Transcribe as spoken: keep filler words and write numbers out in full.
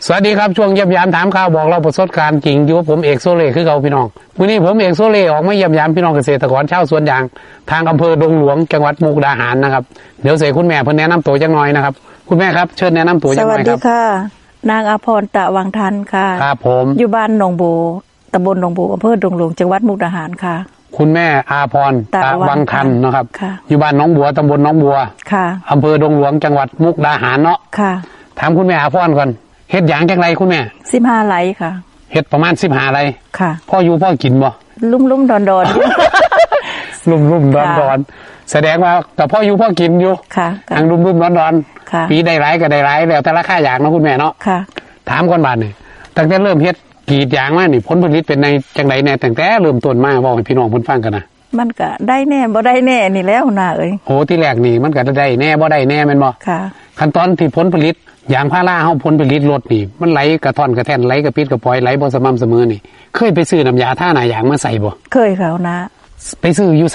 สวัสดีครับช่วงเยี่ยมยามถามข่าวบอกเราประสบการณ์จริงอยู่กับผมเอกโซเล่คือเขาพี่น้องวันนี้ผมเอกโซเล่ออกมาเยี่ยมยามพี่น้องเกษตรกรชาวสวนยางทางอำเภอดงหลวงจังหวัดมุกดาหารนะครับเดี๋ยวเสกคุณแม่เพิ่นแนะนำตัวจังหน่อยนะครับคุณแม่ครับเชิญแนะนำตัวจังหน่อยครับสวัสดีค่ะนางอาภรณ์ตะวังทันค่ะครับผมอยู่บ้านหนองบัวตำบลหนองบัวอำเภอดงหลวงจังหวัดมุกดาหารค่ะคุณแม่อาภรณ์ตะวังทันนะครับอยู่บ้านหนองบัวตำบลหนองบัวค่ะอำเภอดงหลวงจังหวัดมุกดาหารเนาะค่ะถามคุณแม่อาภรณ์ก่อนเฮ็ดหยางจังไรคุณแม่สิบห้าไร่ค่ะเฮ็ดประมาณสิบห้าไร่ค่ะพ่ออยู่พ่อกินบ่ลุ่มลุ่มดอนดอนลุ่มลุ่มดอนดอนแสดงว่าแต่พ่ออยู่พ่อกินอยู่ค่ะทางลุ่มลุ่มดอนดอนค่ะปีได้หลายก็ได้หลายแล้วแต่ราคาอย่างเนาะคุณแม่เนาะค่ะถามก่อนบาดนี่ตั้งแต่เริ่มเฮ็ดกรีดยางมานี่ผลผลิตเป็นในจังไดแน่ตั้งแต่เริ่มต้นมาบอกให้พี่น้องเพิ่นฟังกันนะมันก็ได้แน่บ่ได้แน่นี่แล้วน่ะเอ้ยโหที่แรกนี่มันก็ได้แน่บ่ได้แน่แม่นบ่ค่ะขั้นตอนที่ผลผลิตยางพาราเฮาผลผลิตลดนี่มันไหลกระท่อนกระแท่นไหลกระปิดกระปล่อยไหลบ่สม่ำเสมอนี่เคยไปซื้อน้ำยาท่าหน้ายางมาใส่บ่เคยค่ะนะไปซื้ออยู่ไส